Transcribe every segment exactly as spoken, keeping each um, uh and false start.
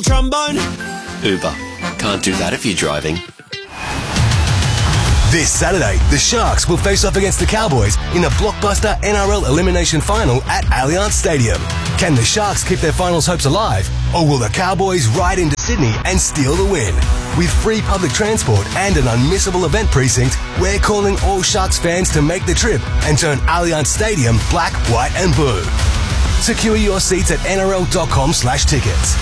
trombone? Uber. Can't do that if you're driving. This Saturday, the Sharks will face off against the Cowboys in a blockbuster N R L elimination final at Allianz Stadium. Can the Sharks keep their finals hopes alive, or will the Cowboys ride into Sydney and steal the win? With free public transport and an unmissable event precinct, we're calling all Sharks fans to make the trip and turn Allianz Stadium black, white and blue. Secure your seats at N R L dot com slash tickets.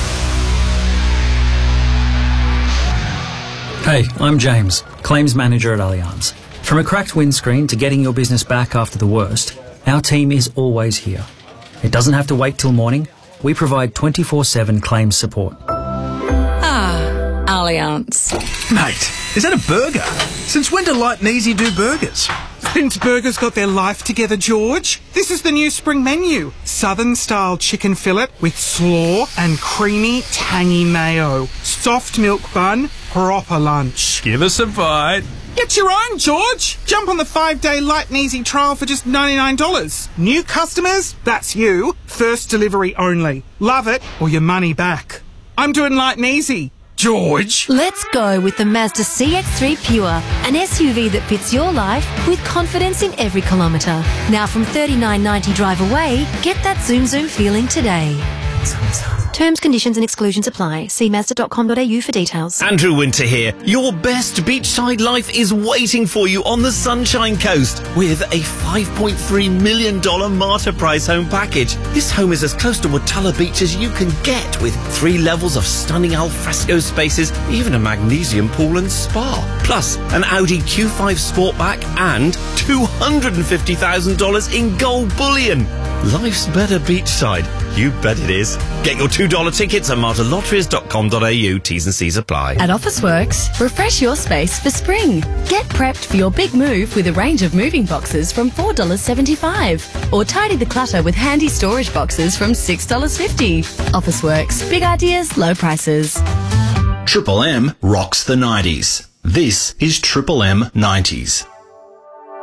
Hey, I'm James, Claims Manager at Allianz. From a cracked windscreen to getting your business back after the worst, our team is always here. It doesn't have to wait till morning. We provide twenty-four seven claims support. Ah, Allianz. Mate, is that a burger? Since when do Light and Easy do burgers? Since burgers got their life together, George. This is the new spring menu. Southern-style chicken fillet with slaw and creamy, tangy mayo. Soft milk bun, proper lunch. Give us a bite. Get your own, George. Jump on the five-day Light and Easy trial for just ninety-nine dollars. New customers? That's you. First delivery only. Love it or your money back. I'm doing Light and Easy. George. Let's go with the Mazda C X three Pure, an S U V that fits your life with confidence in every kilometre. Now from thirty-nine ninety drive away, get that zoom zoom feeling today. Terms, conditions and exclusions apply. See Mazda dot com dot a u for details. Andrew Winter here. Your best beachside life is waiting for you on the Sunshine Coast with a five point three million dollars Marta Price home package. This home is as close to Watala Beach as you can get, with three levels of stunning alfresco spaces, even a magnesium pool and spa. Plus, an Audi Q five Sportback and two hundred fifty thousand dollars in gold bullion. Life's better beachside. You bet it is. Get your two dollar tickets at marta lotteries dot com dot a u. T's and C's apply. At Officeworks, refresh your space for spring. Get prepped for your big move with a range of moving boxes from four dollars seventy-five. Or tidy the clutter with handy storage boxes from six dollars fifty. Officeworks. Big ideas, low prices. Triple M rocks the nineties. This is Triple M nineties.